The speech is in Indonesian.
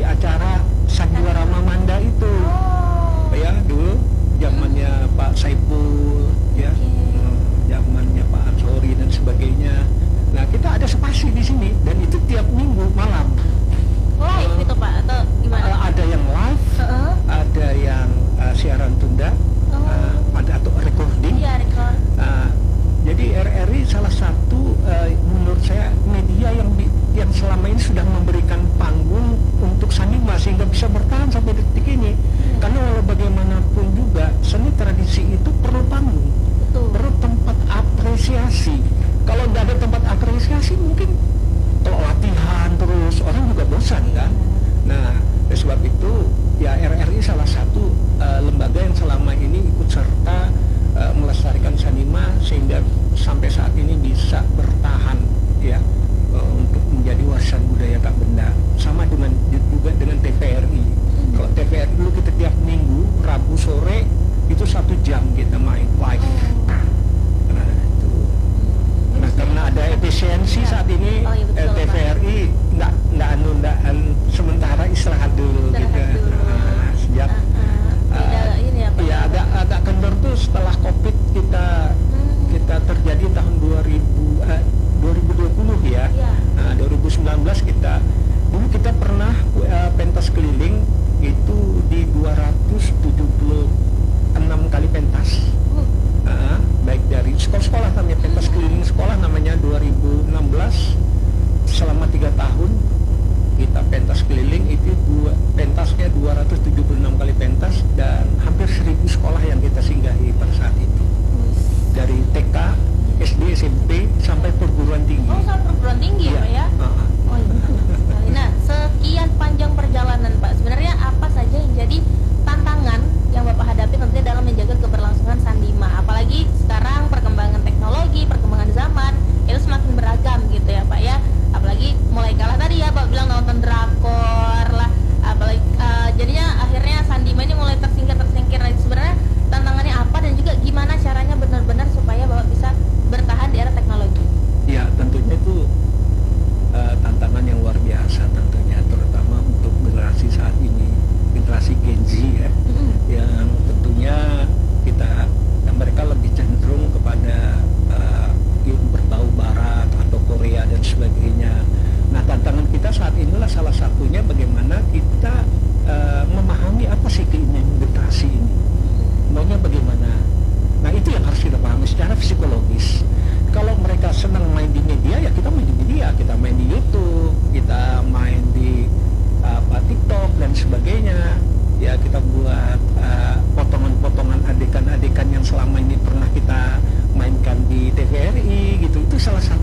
acara Sandiwara Mamanda itu. Oh. Ya dulu zamannya Pak Saipul, ya, zamannya Pak Ansori dan sebagainya. Nah kita ada spasi di sini dan itu tiap minggu malam. Live itu Pak atau gimana? Ada yang live, ada yang siaran tunda, ada atau recording. Iya, record. Jadi RRI salah satu menurut saya media yang selama ini sudah memberikan panggung untuk seniman sehingga bisa bertahan sampai detik ini. Karena walau bagaimanapun juga seni tradisi itu perlu panggung, perlu tempat apresiasi. Kalau tidak ada tempat apresiasi mungkin kalau latihan terus orang juga bosan kan. Nah oleh sebab itu ya RRI salah satu lembaga yang selama ini ikut serta melestarikan sanima sehingga sampai saat ini bisa bertahan ya untuk menjadi warisan budaya tak benda. Sama dengan juga dengan TVRI. Kalau TVRI dulu kita tiap minggu Rabu sore itu 1 jam kita main live. Nah karena ada efisiensi saat ini TVRI nggak sementara istirahat dulu gitu. Sejak agak kendor tuh setelah COVID kita terjadi tahun 2020 ya. Nah 2019 dulu kita pernah pentas keliling itu di 276 kali pentas. Baik dari sekolah-sekolah namanya pentas keliling sekolah namanya 2016 selama 3 tahun kita pentas keliling itu pentasnya 276 kali pentas dan hampir 1000 sekolah yang kita singgahi pada saat itu dari TK, SD, SMP sampai perguruan tinggi. Oh sampai perguruan tinggi ya Pak ya? Oh iya sekali. Nah sekian panjang perjalanan Pak, sebenarnya apa saja yang jadi tantangan yang Bapak hadapi tentunya dalam menjaga keberlangsungan Sandima, apalagi sekarang perkembangan teknologi, perkembangan zaman itu semakin beragam gitu ya Pak ya, apalagi mulai kalah tadi ya Bapak bilang nonton drakor lah, apalagi jadinya akhirnya Sandima ini mulai tersingkir. Sebenarnya tantangannya apa dan juga gimana caranya benar-benar supaya Bapak bisa bertahan di era teknologi? Ya tentunya itu tantangan yang luar biasa tentunya, terutama untuk generasi saat ini, generasi Gen Z ya, yang tentunya mereka lebih cenderung kepada berbau barat atau Korea dan sebagainya. Nah tantangan kita saat inilah salah satunya bagaimana kita memahami apa sih keinginan generasi ini, maunya bagaimana. Nah itu yang harus kita pahami secara psikologis. Kalau mereka senang main di media ya kita main di media, kita main di YouTube, kita main di TikTok dan sebagainya. Ya kita buat potongan-potongan adegan-adegan yang selama ini pernah kita mainkan di TVRI gitu. Itu salah